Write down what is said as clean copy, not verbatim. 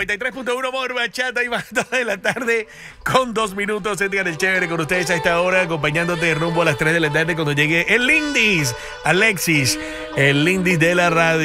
93.1 por Bachata y Banda de la tarde con 2 minutos. Edgar el Chévere con ustedes a esta hora, acompañándote rumbo a las 3 de la tarde cuando llegue el Lindis, Alexis, el Lindis de la radio.